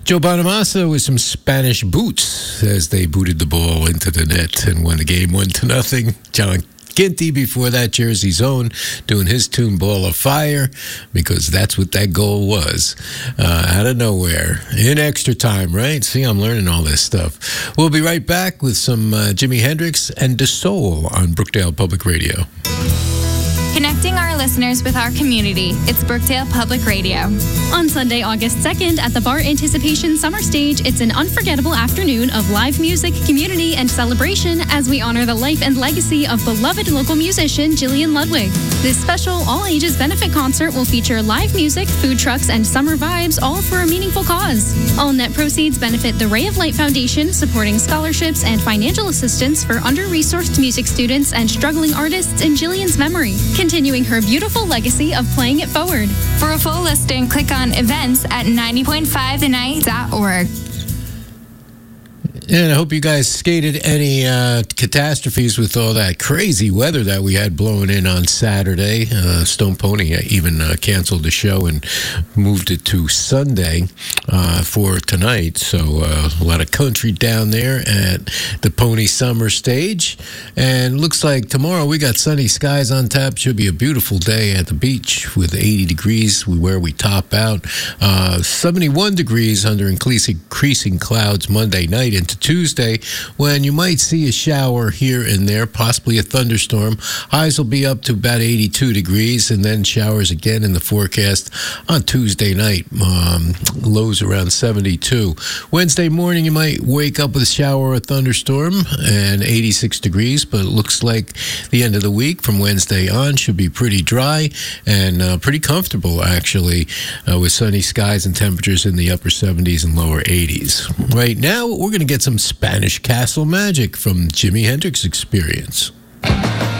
Joe Bonamassa with some Spanish boots as they booted the ball into the net and won the game 1-0. John Ginty before that, Jersey's own, doing his tune Ball of Fire, because that's what that goal was. Out of nowhere. In extra time, right? See, I'm learning all this stuff. We'll be right back with some Jimi Hendrix and De Soul on Brookdale Public Radio. Connecting our listeners with our community. It's Brookdale Public Radio. On Sunday, August 2nd, at the Bar Anticipation Summer Stage, it's an unforgettable afternoon of live music, community, and celebration as we honor the life and legacy of beloved local musician Gillian Ludwig. This special all-ages benefit concert will feature live music, food trucks, and summer vibes, all for a meaningful cause. All net proceeds benefit the Ray of Light Foundation, supporting scholarships and financial assistance for under-resourced music students and struggling artists in Gillian's memory, continuing her beautiful legacy of playing it forward. For a full listing, click on events at 90.5thenight.org. And I hope you guys skated any catastrophes with all that crazy weather that we had blowing in on Saturday. Stone Pony even canceled the show and moved it to Sunday for tonight. So a lot of country down there at the Pony Summer Stage. And looks like tomorrow we got sunny skies on tap. Should be a beautiful day at the beach with 80 degrees where we top out. 71 degrees under increasing clouds Monday night into Tuesday, when you might see a shower here and there, possibly a thunderstorm. Highs will be up to about 82 degrees, and then showers again in the forecast on Tuesday night. Lows around 72. Wednesday morning, you might wake up with a shower or a thunderstorm and 86 degrees, but it looks like the end of the week from Wednesday on should be pretty dry and pretty comfortable, actually, with sunny skies and temperatures in the upper 70s and lower 80s. Right now, we're going to get some Spanish Castle Magic from Jimi Hendrix Experience.